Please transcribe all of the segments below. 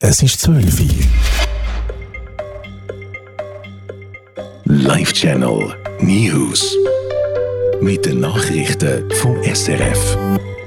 Es ist 12 Uhr. Live Channel News. Mit den Nachrichten vom SRF.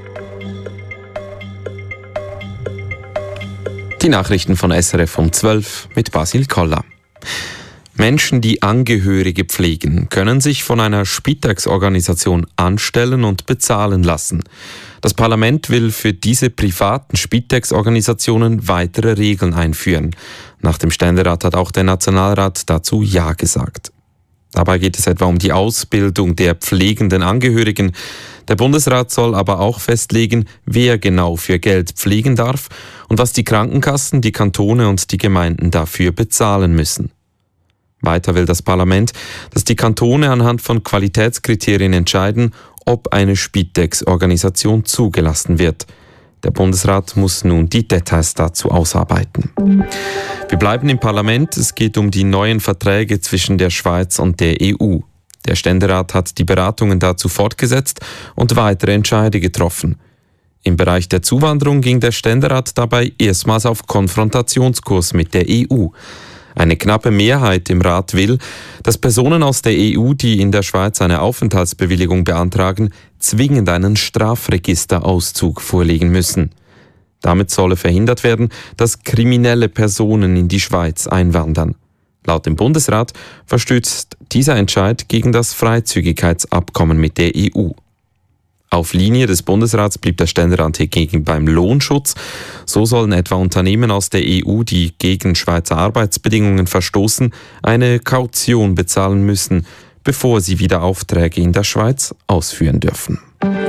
Die Nachrichten von SRF um 12 mit Basil Koller. Menschen, die Angehörige pflegen, können sich von einer Spitex-Organisation anstellen und bezahlen lassen. Das Parlament will für diese privaten Spitex-Organisationen weitere Regeln einführen. Nach dem Ständerat hat auch der Nationalrat dazu Ja gesagt. Dabei geht es etwa um die Ausbildung der pflegenden Angehörigen. Der Bundesrat soll aber auch festlegen, wer genau für Geld pflegen darf und was die Krankenkassen, die Kantone und die Gemeinden dafür bezahlen müssen. Weiter will das Parlament, dass die Kantone anhand von Qualitätskriterien entscheiden, ob eine Spitex-Organisation zugelassen wird. Der Bundesrat muss nun die Details dazu ausarbeiten. Wir bleiben im Parlament. Es geht um die neuen Verträge zwischen der Schweiz und der EU. Der Ständerat hat die Beratungen dazu fortgesetzt und weitere Entscheide getroffen. Im Bereich der Zuwanderung ging der Ständerat dabei erstmals auf Konfrontationskurs mit der EU. Eine knappe Mehrheit im Rat will, dass Personen aus der EU, die in der Schweiz eine Aufenthaltsbewilligung beantragen, zwingend einen Strafregisterauszug vorlegen müssen. Damit solle verhindert werden, dass kriminelle Personen in die Schweiz einwandern. Laut dem Bundesrat verstößt dieser Entscheid gegen das Freizügigkeitsabkommen mit der EU. Auf Linie des Bundesrats blieb der Ständerat hingegen beim Lohnschutz. So sollen etwa Unternehmen aus der EU, die gegen Schweizer Arbeitsbedingungen verstoßen, eine Kaution bezahlen müssen, bevor sie wieder Aufträge in der Schweiz ausführen dürfen.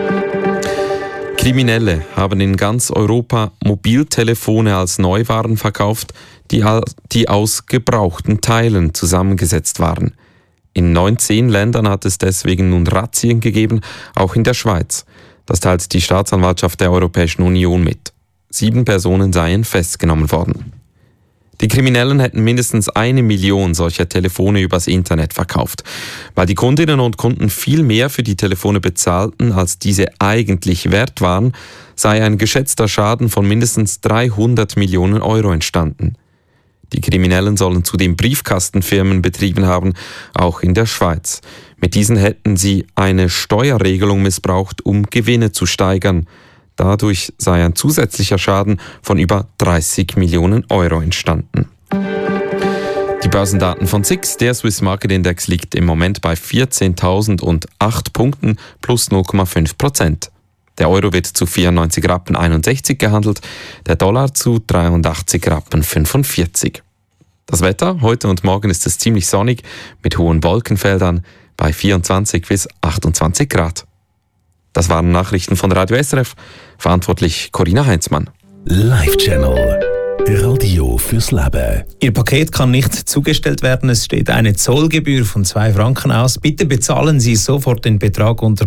Kriminelle haben in ganz Europa Mobiltelefone als Neuwaren verkauft, die aus gebrauchten Teilen zusammengesetzt waren. In 19 Ländern hat es deswegen nun Razzien gegeben, auch in der Schweiz. Das teilt die Staatsanwaltschaft der Europäischen Union mit. 7 Personen seien festgenommen worden. Die Kriminellen hätten mindestens 1 Million solcher Telefone übers Internet verkauft. Weil die Kundinnen und Kunden viel mehr für die Telefone bezahlten, als diese eigentlich wert waren, sei ein geschätzter Schaden von mindestens 300 Millionen Euro entstanden. Die Kriminellen sollen zudem Briefkastenfirmen betrieben haben, auch in der Schweiz. Mit diesen hätten sie eine Steuerregelung missbraucht, um Gewinne zu steigern. Dadurch sei ein zusätzlicher Schaden von über 30 Millionen Euro entstanden. Die Börsendaten von SIX, der Swiss Market Index, liegt im Moment bei 14.008 Punkten plus 0,5%. Der Euro wird zu 94,61 Rappen gehandelt, der Dollar zu 83,45 Rappen. Das Wetter, heute und morgen ist es ziemlich sonnig mit hohen Wolkenfeldern bei 24 bis 28 Grad. Das waren Nachrichten von Radio SRF, verantwortlich Corinna Heinzmann. Live Channel Radio fürs Leben. Ihr Paket kann nicht zugestellt werden. Es steht eine Zollgebühr von 2 Franken aus. Bitte bezahlen Sie sofort den Betrag unter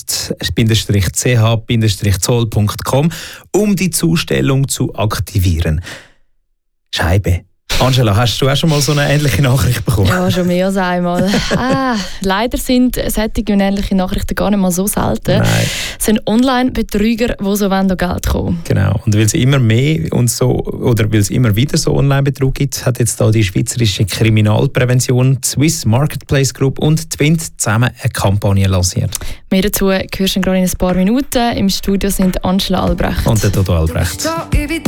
post-ch-zoll.com, um die Zustellung zu aktivieren. Scheibe. Angela, hast du auch schon mal so eine ähnliche Nachricht bekommen? Ja, schon mehr als einmal. Leider sind solche und ähnliche Nachrichten gar nicht mal so selten. Nein. Es sind Online-Betrüger, die so Geld kommen. Genau. Und weil es immer mehr und so, oder weil es immer wieder so Online-Betrug gibt, hat jetzt da die Schweizerische Kriminalprävention, die Swiss Marketplace Group und Twint zusammen eine Kampagne lanciert. Mehr dazu hörst du gerade in ein paar Minuten. Im Studio sind Angela Albrecht und der Dodo Albrecht.